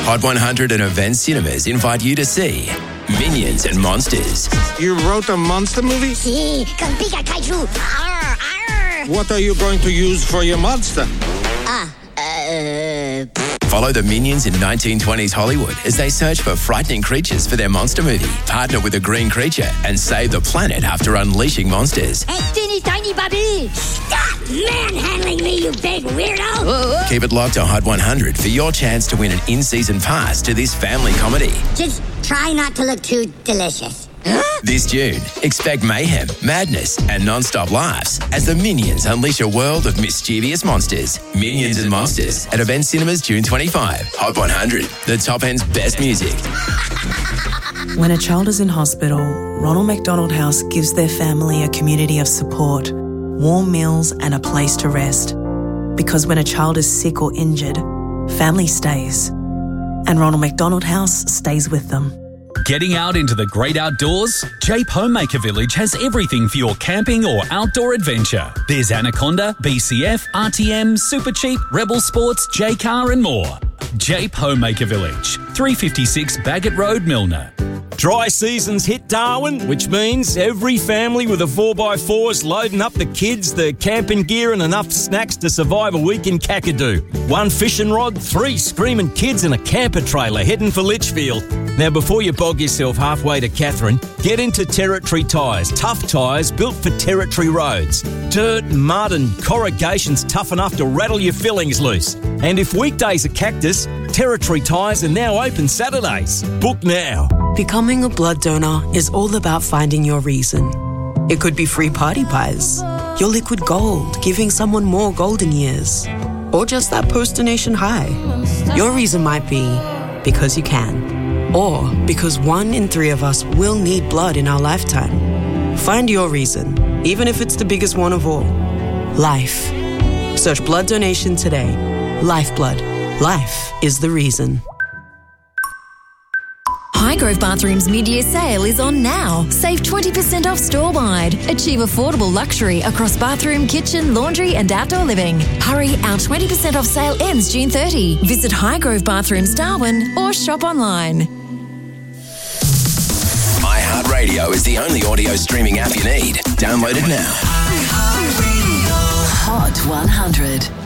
Hot 100 and Event Cinemas invite you to see Minions and Monsters. You wrote a monster movie? Sí, con pica kaiju. Arr, arr. What are you going to use for your monster? Follow the Minions in 1920s Hollywood as they search for frightening creatures for their monster movie. Partner with a green creature and save the planet after unleashing monsters. Hey, teeny tiny Bobby! Stop manhandling me, you big weirdo! Keep it locked to Hot 100 for your chance to win an in-season pass to this family comedy. Just try not to look too delicious. This June, expect mayhem, madness, and non-stop laughs as the Minions unleash a world of mischievous monsters. Minions and Monsters at Event Cinemas June 25. Hot 100, the top end's best music. When a child is in hospital, Ronald McDonald House gives their family a community of support, warm meals, and a place to rest. Because when a child is sick or injured, family stays. And Ronald McDonald House stays with them. Getting out into the great outdoors? Jape Homemaker Village has everything for your camping or outdoor adventure. There's Anaconda, BCF, RTM, Supercheap, Rebel Sports, J-Car and more. Jape Homemaker Village, 356 Bagot Road, Milner. Dry season's hit Darwin, which means every family with a 4x4 is loading up the kids, the camping gear and enough snacks to survive a week in Kakadu. 1 fishing rod, 3 screaming kids and a camper trailer heading for Litchfield. Now, before you bog yourself halfway to Katherine, get into Territory Tyres. Tough tyres built for Territory roads. Dirt, mud and corrugation's tough enough to rattle your fillings loose. And if weekdays are cactus, Territory Tyres are now open Saturdays. Book now. Becoming a blood donor is all about finding your reason. It could be free party pies, your liquid gold, giving someone more golden years, or just that post-donation high. Your reason might be because you can, or because 1 in 3 of us will need blood in our lifetime. Find your reason, even if it's the biggest one of all. Life. Search blood donation today. Lifeblood. Life is the reason. Highgrove Bathrooms mid-year sale is on now. Save 20% off store-wide. Achieve affordable luxury across bathroom, kitchen, laundry and outdoor living. Hurry, our 20% off sale ends June 30. Visit Highgrove Bathrooms Darwin or shop online. iHeartRadio is the only audio streaming app you need. Download it now. Hot 100.